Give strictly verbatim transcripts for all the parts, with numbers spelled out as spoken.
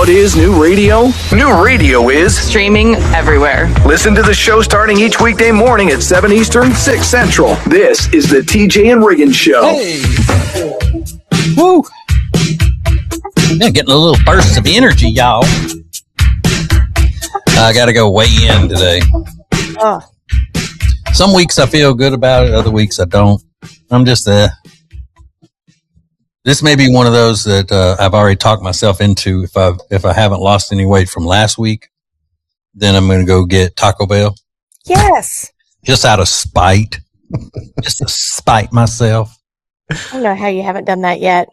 What is new radio? New radio is streaming everywhere. Listen to the show starting each weekday morning at seven Eastern, six Central. This is the T J and Riggins Show. Hey. Woo. Yeah, getting a little burst of energy, y'all. I got to go weigh in today. Oh. Some weeks I feel good about it. Other weeks I don't. I'm just uh This may be one of those that uh, I've already talked myself into. If I if I haven't lost any weight from last week, then I'm going to go get Taco Bell. Yes. Just out of spite, just to spite myself. I don't know how you haven't done that yet.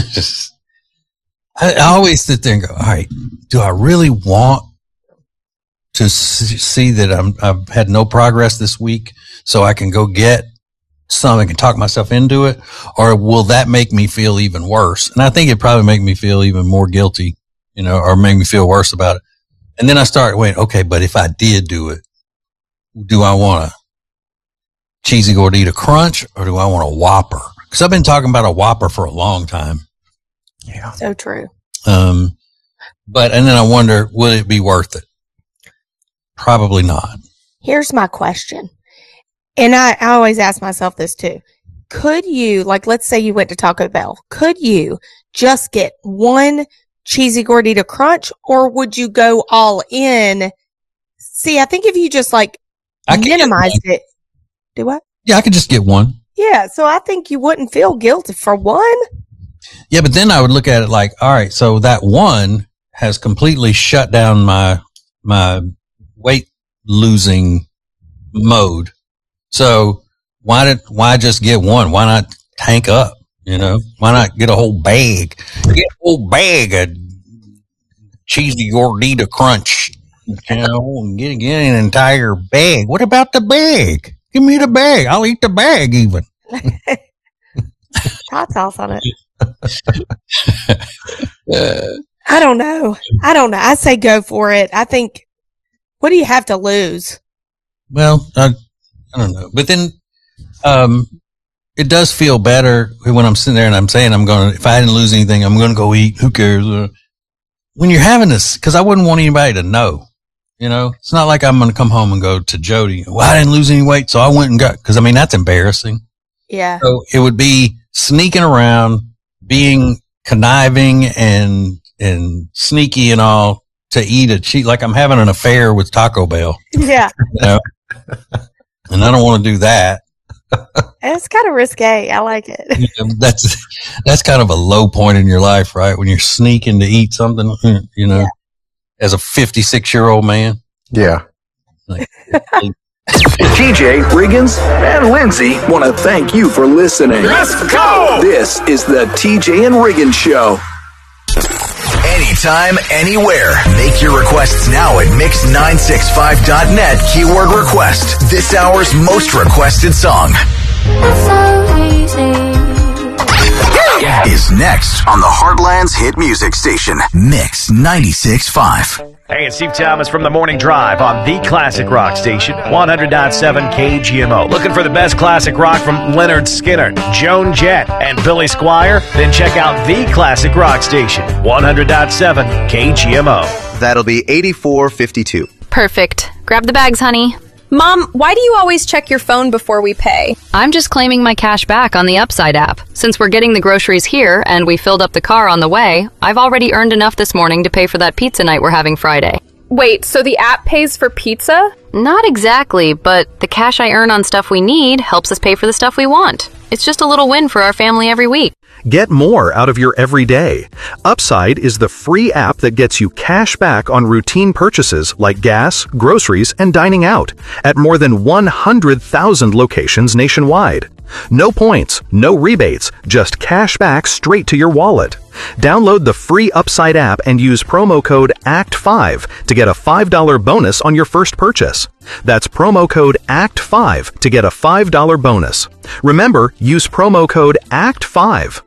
I, I always sit there and go, all right, do I really want to see that I'm, I've had no progress this week so I can go get some and can talk myself into it, or will that make me feel even worse? And I think it'd probably make me feel even more guilty, you know, or make me feel worse about it. And then I start wait, okay, but if I did do it, do I want a cheesy gordita crunch or do I want a Whopper? Because I've been talking about a Whopper for a long time. Yeah. So true. Um, but, and then I wonder, would it be worth it? Probably not. Here's my question. And I, I always ask myself this too. Could you, like, let's say you went to Taco Bell, could you just get one cheesy gordita crunch, or would you go all in? See, I think if you just like I minimized it, do what? Yeah, I could just get one. Yeah, so I think you wouldn't feel guilty for one. Yeah, but then I would look at it like, all right, so that one has completely shut down my my weight losing mode. So why did why just get one? Why not tank up? You know, why not get a whole bag? Get a whole bag of cheesy gordita crunch. You know, and get, get an entire bag. What about the bag? Give me the bag. I'll eat the bag even. Hot sauce on it. I don't know. I don't know. I say go for it. I think, what do you have to lose? Well, I, I don't know. But then um, it does feel better when I'm sitting there and I'm saying I'm going to, if I didn't lose anything, I'm going to go eat. Who cares? Uh, when you're having this, because I wouldn't want anybody to know. You know, it's not like I'm going to come home and go to Jody, well, I didn't lose any weight, so I went and got, because I mean, that's embarrassing. Yeah. So it would be sneaking around, being conniving and, and sneaky and all to eat a cheat, like I'm having an affair with Taco Bell. Yeah. You know? And I don't want to do that. It's kind of risque. I like it. You know, that's, that's kind of a low point in your life, right? When you're sneaking to eat something, you know. Yeah. As a fifty-six year old man. Yeah. Like, T J, Riggins, and Lindsay want to thank you for listening. Let's go! This is the T J and Riggins Show. Anytime, anywhere. Make your requests now at mix nine six five dot net. Keyword request. This hour's most requested song. Is next on the Heartland's hit music station, Mix ninety-six point five. Hey, it's Steve Thomas from The Morning Drive on the Classic Rock Station, one hundred point seven K G M O. Looking for the best classic rock from Leonard Skinner, Joan Jett, and Billy Squier? Then check out the Classic Rock Station, one hundred point seven K G M O. That'll be eighty-four fifty-two. Perfect. Grab the bags, honey. Mom, why do you always check your phone before we pay? I'm just claiming my cash back on the Upside app. Since we're getting the groceries here and we filled up the car on the way, I've already earned enough this morning to pay for that pizza night we're having Friday. Wait, so the app pays for pizza? Not exactly, but the cash I earn on stuff we need helps us pay for the stuff we want. It's just a little win for our family every week. Get more out of your everyday. Upside is the free app that gets you cash back on routine purchases like gas, groceries, and dining out at more than one hundred thousand locations nationwide. No points, no rebates, just cash back straight to your wallet. Download the free Upside app and use promo code A C T five to get a five dollars bonus on your first purchase. That's promo code A C T five to get a five dollars bonus. Remember, use promo code A C T five.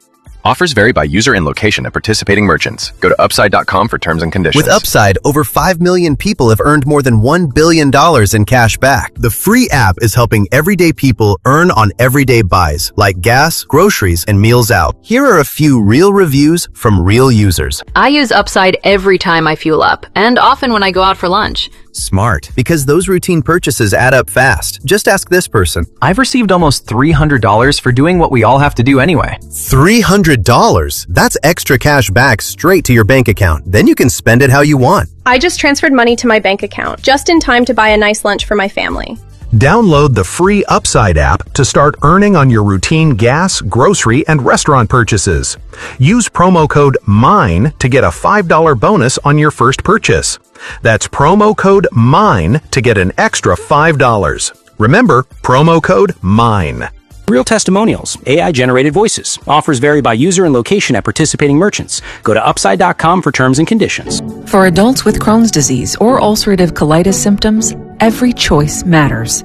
Offers vary by user and location at participating merchants. Go to upside dot com for terms and conditions. With Upside, over five million people have earned more than one billion dollars in cash back. The free app is helping everyday people earn on everyday buys, like gas, groceries, and meals out. Here are a few real reviews from real users. I use Upside every time I fuel up, and often when I go out for lunch. Smart, because those routine purchases add up fast. Just ask this person. I've received almost three hundred dollars for doing what we all have to do anyway. three hundred dollars? That's extra cash back straight to your bank account. Then you can spend it how you want. I just transferred money to my bank account, just in time to buy a nice lunch for my family. Download the free Upside app to start earning on your routine gas, grocery, and restaurant purchases. Use promo code MINE to get a five dollars bonus on your first purchase. That's promo code MINE to get an extra five dollars. Remember, promo code MINE. Real testimonials, A I-generated voices. Offers vary by user and location at participating merchants. Go to upside dot com for terms and conditions. For adults with Crohn's disease or ulcerative colitis symptoms, every choice matters.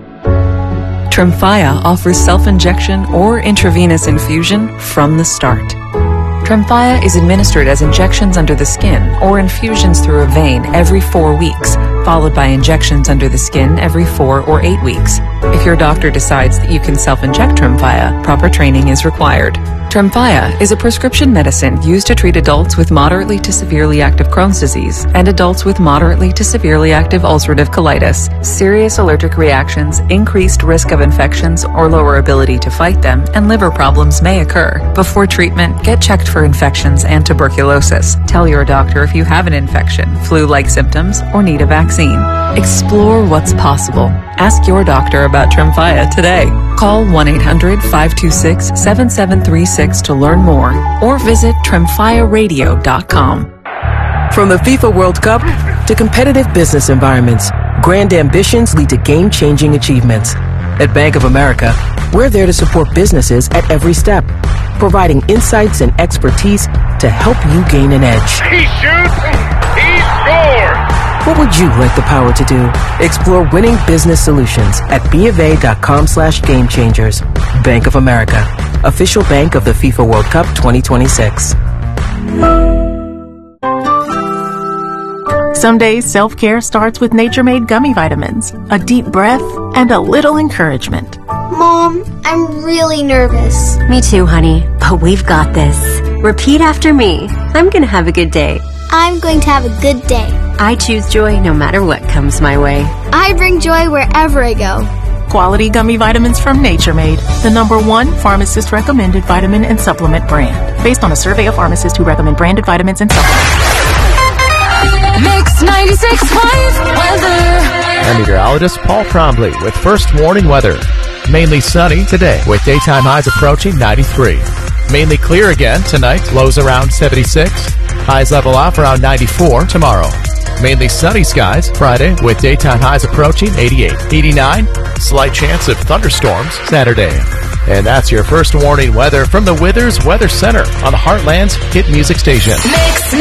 Tremfya offers self-injection or intravenous infusion from the start. Tremfya is administered as injections under the skin or infusions through a vein every four weeks, followed by injections under the skin every four or eight weeks. If your doctor decides that you can self-inject Tremfya, proper training is required. Tremfya is a prescription medicine used to treat adults with moderately to severely active Crohn's disease and adults with moderately to severely active ulcerative colitis. Serious allergic reactions, increased risk of infections or lower ability to fight them, and liver problems may occur. Before treatment, get checked for infections and tuberculosis. Tell your doctor if you have an infection, flu-like symptoms, or need a vaccine. Explore what's possible. Ask your doctor about Tremfya today. Call one eight hundred five two six seven seven three six to learn more or visit tremfya radio dot com. From the FIFA World Cup to competitive business environments, grand ambitions lead to game-changing achievements. At Bank of America, we're there to support businesses at every step, providing insights and expertise to help you gain an edge. He shoots, he scores! What would you like the power to do? Explore winning business solutions at BofA.com slash game changers. Bank of America, official bank of the FIFA World Cup twenty twenty-six. Some days self-care starts with Nature-Made gummy vitamins, a deep breath, and a little encouragement. Mom, I'm really nervous. Me too, honey, but we've got this. Repeat after me. I'm gonna have a good day. I'm going to have a good day. I choose joy no matter what comes my way. I bring joy wherever I go. Quality gummy vitamins from Nature Made, the number one pharmacist-recommended vitamin and supplement brand, based on a survey of pharmacists who recommend branded vitamins and supplements. Mix ninety-six point five weather. I'm meteorologist Paul Trombley with first warning weather. Mainly sunny today with daytime highs approaching ninety-three. Mainly clear again tonight, lows around seventy-six. Highs level off around ninety-four tomorrow. Mainly sunny skies Friday with daytime highs approaching eighty-eight. eighty-nine, slight chance of thunderstorms Saturday. And that's your first warning weather from the Withers Weather Center on the Heartland's hit music station. Mix